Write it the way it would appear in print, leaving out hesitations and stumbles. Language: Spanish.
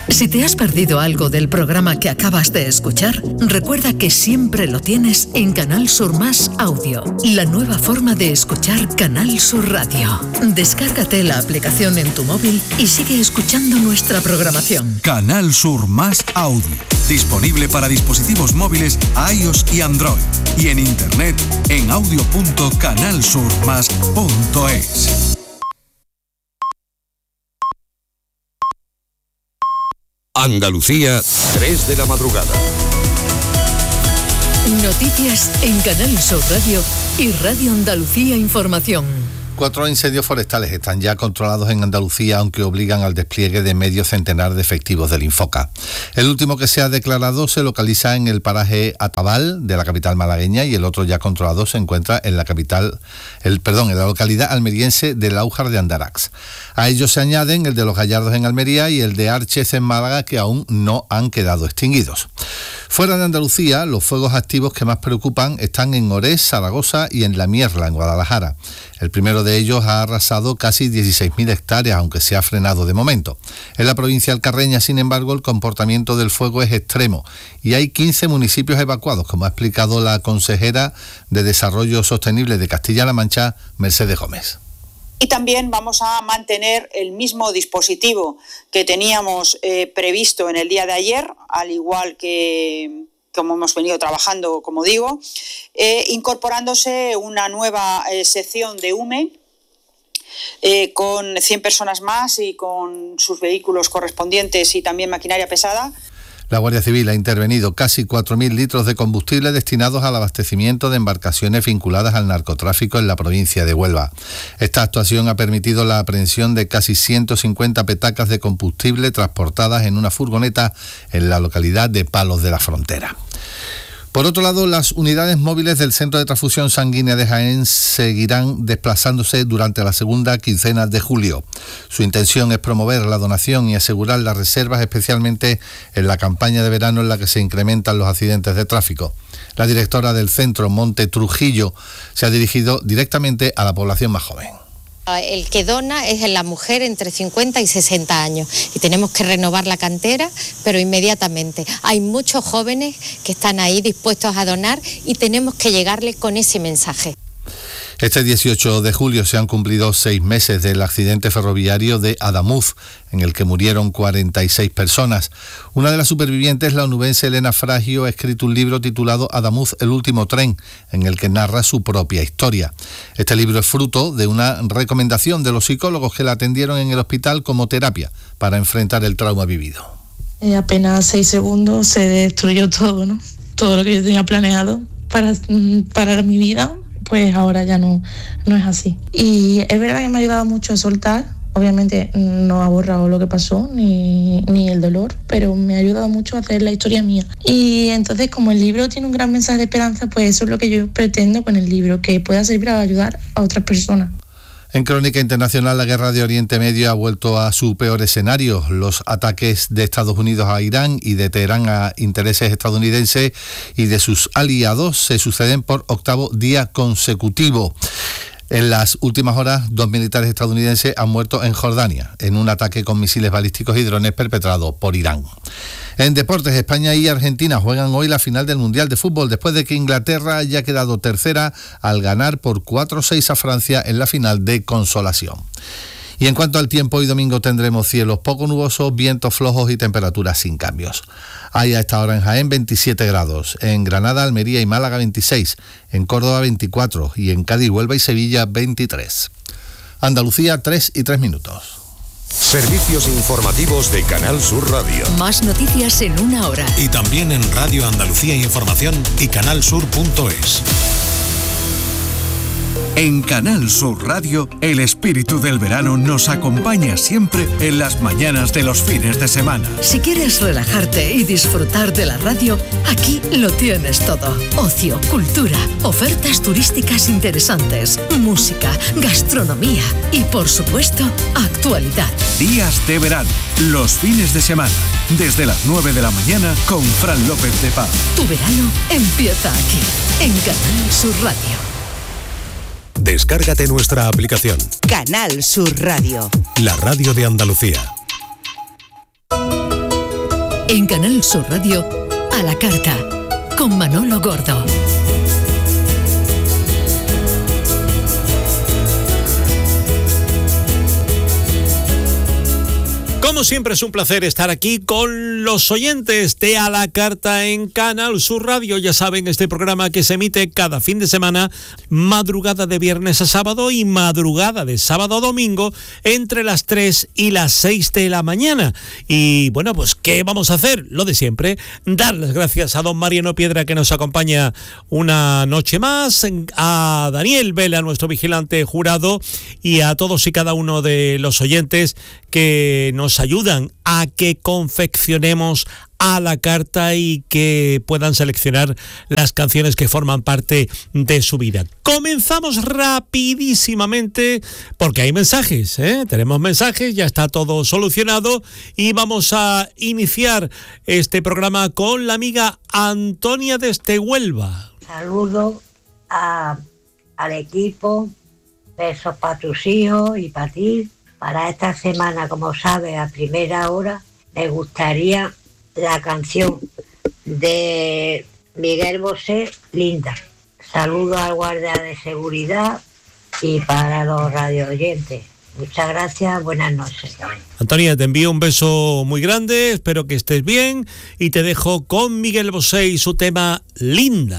Si te has perdido algo del programa que acabas de escuchar, recuerda que siempre lo tienes en Canal Sur Más Audio, la nueva forma de escuchar Canal Sur Radio. Descárgate la aplicación en tu móvil y sigue escuchando nuestra programación. Canal Sur Más Audio, disponible para dispositivos móviles iOS y Android, y en internet en audio.canalsurmas.es. Andalucía, 3 de la madrugada. Noticias en Canal Sur Radio y Radio Andalucía Información. 4 incendios forestales están ya controlados en Andalucía, aunque obligan al despliegue de medio centenar de efectivos del Infoca. El último que se ha declarado se localiza en el paraje Atabal de la capital malagueña, y el otro ya controlado se encuentra en la en la localidad almeriense de Láujar de Andarax. A ellos se añaden el de Los Gallardos en Almería y el de Arches en Málaga, que aún no han quedado extinguidos. Fuera de Andalucía, los fuegos activos que más preocupan están en Orés, Zaragoza y en La Mierla, en Guadalajara. El primero de ellos ha arrasado casi 16.000 hectáreas, aunque se ha frenado de momento. En la provincia alcarreña, sin embargo, el comportamiento del fuego es extremo y hay 15 municipios evacuados, como ha explicado la consejera de Desarrollo Sostenible de Castilla-La Mancha, Mercedes Gómez. Y también vamos a mantener el mismo dispositivo que teníamos previsto en el día de ayer, al igual que como hemos venido trabajando, como digo, incorporándose una nueva sección de UME con 100 personas más y con sus vehículos correspondientes y también maquinaria pesada. La Guardia Civil ha intervenido casi 4.000 litros de combustible destinados al abastecimiento de embarcaciones vinculadas al narcotráfico en la provincia de Huelva. Esta actuación ha permitido la aprehensión de casi 150 petacas de combustible transportadas en una furgoneta en la localidad de Palos de la Frontera. Por otro lado, las unidades móviles del Centro de Transfusión Sanguínea de Jaén seguirán desplazándose durante la segunda quincena de julio. Su intención es promover la donación y asegurar las reservas, especialmente en la campaña de verano en la que se incrementan los accidentes de tráfico. La directora del centro, Monte Trujillo, se ha dirigido directamente a la población más joven. El que dona es la mujer entre 50 y 60 años y tenemos que renovar la cantera, pero inmediatamente. Hay muchos jóvenes que están ahí dispuestos a donar y tenemos que llegarles con ese mensaje. Este 18 de julio se han cumplido 6 meses del accidente ferroviario de Adamuz, en el que murieron 46 personas. Una de las supervivientes, la onubense Elena Fragio, ha escrito un libro titulado Adamuz, el último tren, en el que narra su propia historia. Este libro es fruto de una recomendación de los psicólogos que la atendieron en el hospital como terapia para enfrentar el trauma vivido. Apenas 6 segundos se destruyó todo, ¿no? Todo lo que yo tenía planeado para mi vida, pues ahora ya no es así. Y es verdad que me ha ayudado mucho a soltar. Obviamente no ha borrado lo que pasó, ni el dolor, pero me ha ayudado mucho a hacer la historia mía. Y entonces, como el libro tiene un gran mensaje de esperanza, pues eso es lo que yo pretendo con el libro, que pueda servir para ayudar a otras personas. En crónica internacional, la guerra de Oriente Medio ha vuelto a su peor escenario. Los ataques de Estados Unidos a Irán y de Teherán a intereses estadounidenses y de sus aliados se suceden por 8º día consecutivo. En las últimas horas, 2 militares estadounidenses han muerto en Jordania, en un ataque con misiles balísticos y drones perpetrado por Irán. En deportes, España y Argentina juegan hoy la final del Mundial de Fútbol, después de que Inglaterra haya quedado tercera al ganar por 4-6 a Francia en la final de consolación. Y en cuanto al tiempo, hoy domingo tendremos cielos poco nubosos, vientos flojos y temperaturas sin cambios. Hay a esta hora en Jaén 27 grados, en Granada, Almería y Málaga 26, en Córdoba 24 y en Cádiz, Huelva y Sevilla 23. Andalucía 3:03. Servicios informativos de Canal Sur Radio. Más noticias en una hora. Y también en Radio Andalucía Información y canalsur.es. En Canal Sur Radio, el espíritu del verano nos acompaña siempre en las mañanas de los fines de semana. Si quieres relajarte y disfrutar de la radio, aquí lo tienes todo. Ocio, cultura, ofertas turísticas interesantes, música, gastronomía y, por supuesto, actualidad. Días de verano, los fines de semana, desde las 9 de la mañana con Fran López de Paz. Tu verano empieza aquí, en Canal Sur Radio. Descárgate nuestra aplicación. Canal Sur Radio. La radio de Andalucía. En Canal Sur Radio, a la carta, con Manolo Gordo. Como siempre es un placer estar aquí con los oyentes de A la Carta en Canal Sur Radio. Ya saben, este programa que se emite cada fin de semana, madrugada de viernes a sábado y madrugada de sábado a domingo, entre las 3 y las 6 de la mañana. Y bueno, pues ¿qué vamos a hacer? Lo de siempre, dar las gracias a don Mariano Piedra, que nos acompaña una noche más, a Daniel Vela, nuestro vigilante jurado, y a todos y cada uno de los oyentes que nos ayudan a que confeccionemos a la carta y que puedan seleccionar las canciones que forman parte de su vida. Comenzamos rapidísimamente porque hay mensajes, tenemos mensajes, ya está todo solucionado y vamos a iniciar este programa con la amiga Antonia desde Huelva. Saludo al equipo, besos para tus hijos y para ti. Para esta semana, como sabes, a primera hora, me gustaría la canción de Miguel Bosé, Linda. Saludos al guardia de seguridad y para los radioyentes. Muchas gracias, buenas noches. Antonia, te envío un beso muy grande, espero que estés bien y te dejo con Miguel Bosé y su tema Linda.